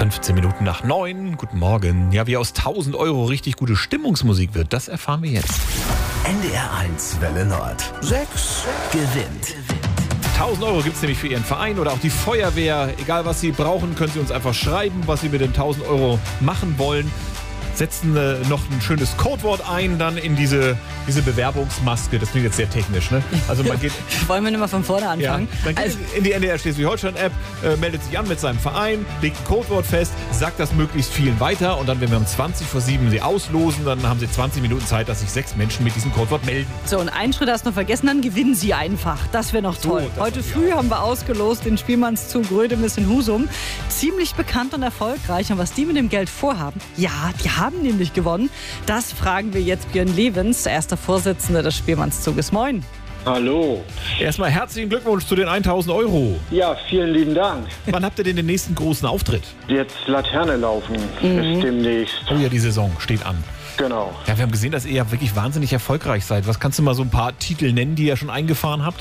15 Minuten nach 9. Guten Morgen. Ja, wie aus 1000 Euro richtig gute Stimmungsmusik wird, das erfahren wir jetzt. NDR 1 Welle Nord. 6 gewinnt. 1000 Euro gibt es nämlich für Ihren Verein oder auch die Feuerwehr. Egal, was Sie brauchen, können Sie uns einfach schreiben, was Sie mit den 1000 Euro machen wollen. Setzen noch ein schönes Codewort ein, dann in diese Bewerbungsmaske. Das klingt jetzt sehr technisch, ne? Also man geht... Wollen wir nicht mal von vorne anfangen? Ja, man geht in die NDR Schleswig-Holstein-App, meldet sich an mit seinem Verein, legt ein Codewort fest, sagt das möglichst vielen weiter und dann, wenn wir um 7:20 sie auslosen, dann haben Sie 20 Minuten Zeit, dass sich 6 Menschen mit diesem Codewort melden. So, und einen Schritt hast du noch vergessen, dann gewinnen Sie einfach. Das wäre noch toll. Heute früh haben wir ausgelost den Spielmannszug Rödemis in Husum. Ziemlich bekannt und erfolgreich. Und was die mit dem Geld vorhaben, ja, die haben nämlich gewonnen. Das fragen wir jetzt Björn Levens, erster Vorsitzender des Spielmannszuges. Moin. Hallo. Erstmal herzlichen Glückwunsch zu den 1000 Euro. Ja, vielen lieben Dank. Wann habt ihr denn den nächsten großen Auftritt? Jetzt Laterne laufen ist demnächst. Oh ja, die Saison steht an. Genau. Ja, wir haben gesehen, dass ihr ja wirklich wahnsinnig erfolgreich seid. Was kannst du mal so ein paar Titel nennen, die ihr schon eingefahren habt?